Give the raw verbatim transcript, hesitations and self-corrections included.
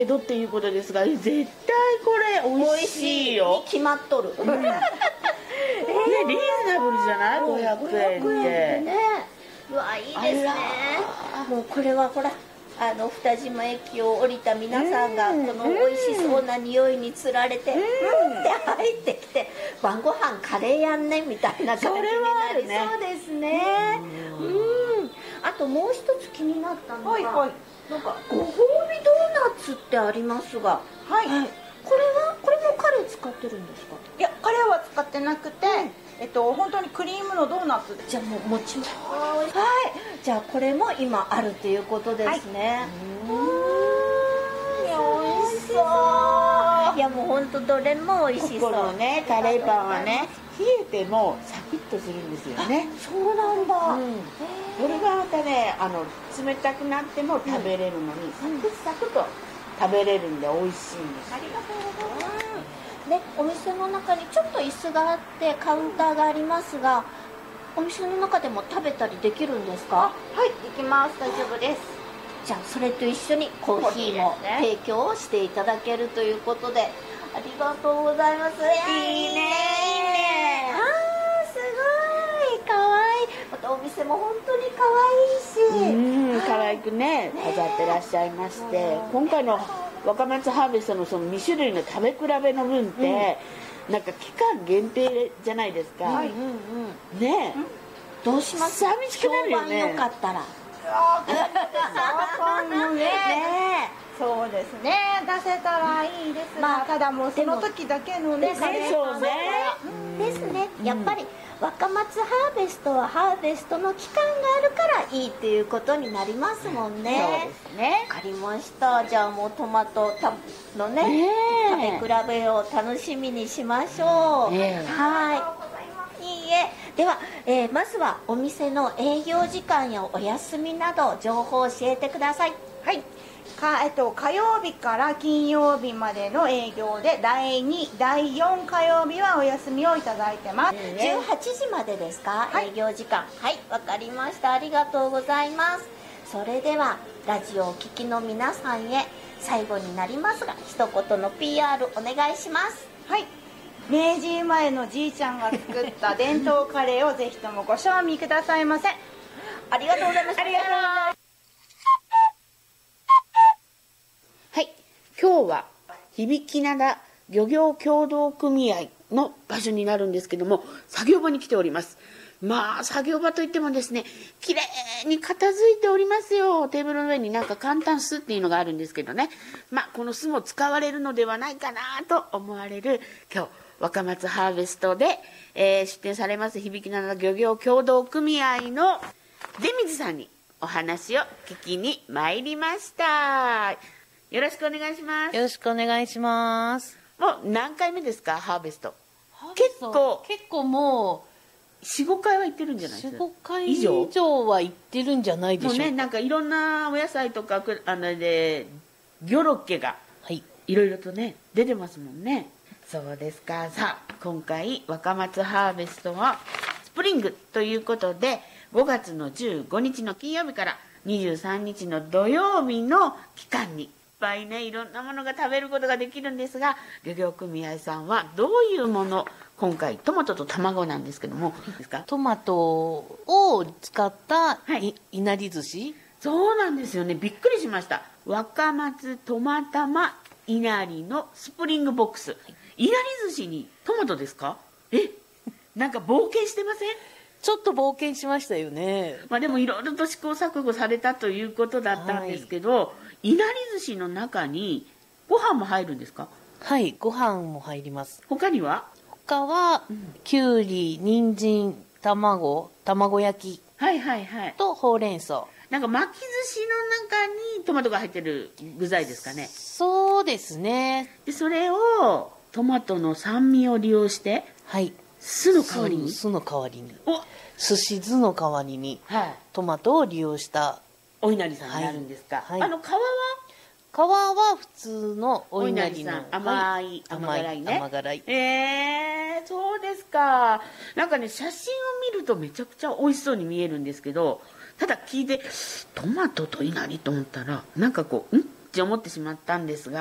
江戸っていうことですが、絶対これ美味しいよ。 決まっとる。 うん、えー、リーズナブルじゃない？ごひゃくえんって。 ね。うわ、いいですね。もうこれはほら、あの二島駅を降りた皆さんがこの美味しそうな匂いにつられて、うんって入ってきて、晩ご飯カレーやんねみたいな感じになりそうですね。うん。あともう一つ気になったのが、はいはい、なんかご褒美ドーナツってありますが、はい、はい、これはこれもカレー使ってるんですか？ いや、カレーは使ってなくて、うん、えっと本当にクリームのドーナツ。 じゃあもうもちもち。はい。じゃあこれも今あるということですね。はい、うーん、美味しそう。いやもう本当どれも美味しそう。 ここのね、カレーパンはね、冷えてもサクッとするんですよね。 そうなんだ。うん、 これがまたね、あの冷たくなっても食べれるのに、うん、サクサクと食べれるんで美味しいんです。 ありがとうございます。で、お店の中にちょっと椅子があってカウンターがありますが、お店の中でも食べたりできるんですか？ はい、できます。大丈夫です。 じゃあそれと一緒にコーヒーも提供をしていただけるということで、ありがとうございます。 いいね、いいね。 あー、すごいかわいい。またお店も本当にかわいいし、 うん、可愛くね飾ってらっしゃいまして、今回の若松ハーベストのそのに種類の食べ比べの分って、うん、なんか期間限定じゃないですか。はい、ねえ、うん、 どうします？ 寂しくなるよね。 評判良かったら。 そうですね、出せたらいいですが、まあ、ただもうその時だけのね、 ですね、そうね、ですね、やっぱり若松ハーベストはハーベストの期間があるからいいっていうことになりますもんね。 そうですね。 わかりました。じゃあもうトマトのね、食べ比べを楽しみにしましょう。ね、はい。いいえ。では、えー、まずはお店の営業時間やお休みなど情報を教えてください。 はい。かえっと、火曜日から金曜日までの営業で、だいに、だいよん火曜日はお休みをいただいてます。 じゅうはちじまでですか、はい、営業時間。はい、わかりました。ありがとうございます。それではラジオをお聞きの皆さんへ、最後になりますが一言の ピーアール お願いします。 はい。明治生まれのじいちゃんが作った伝統カレーをぜひともご賞味くださいませ。 ありがとうございます。 ありがとうございます。 はい、今日は響灘漁業協同組合の場所になるんですけども、作業場に来ております。まあ作業場といってもですね、綺麗に片付いておりますよ。テーブルの上になんか簡単酢っていうのがあるんですけどね、まあこの酢も使われるのではないかなと思われる今日若松ハーベストで、えー、出店されます響灘漁業協同組合の出水さんにお話を聞きに参りました。よろしくお願いします。 よろしくお願いします。 もう何回目ですか、ハーベスト？ 結構結構もうよん、ごかいは行ってるんじゃないですか。 よん、ごかい以上は行ってるんじゃないでしょうか。 もうね、なんかいろんなお野菜とかあのでギョロッケがいろいろとね出てますもんね。そうですか。さあ今回若松ハーベストはスプリングということで、ごがつのじゅうごにちの金曜日からにじゅうさんにちの土曜日の期間にいっぱいねいろんなものが食べることができるんですが、漁業組合さんはどういうもの、今回トマトと卵なんですけども、いいですか？ トマトを使った、はい、いなり寿司。 そうなんですよね、びっくりしました。若松トマタマいなりのスプリングボックス、はい、いなり寿司にトマトですか？え、なんか冒険してません？ ちょっと冒険しましたよね。 まあでもいろいろと試行錯誤されたということだったんですけど、はい、いなり寿司の中にご飯も入るんですか？ はい、ご飯も入ります。 他には？ 他は、うん、きゅうり、人参、卵、卵焼き、 はいはいはい、 とほうれん草。 なんか巻き寿司の中にトマトが入ってる具材ですかね？ そうですね。 でそれをトマトの酸味を利用して、はい、酢の代わりに酢の代わりに寿司酢の代わりに、はい、トマトを利用したお稲荷さんになるんですか？はい、あの皮は皮は普通のお稲荷の甘い甘辛いね。 甘辛い。 えー、そうですか。なんかね写真を見るとめちゃくちゃ美味しそうに見えるんですけど、ただ聞いてトマトと稲荷と思ったらなんかこうんっって思ってしまったんですが、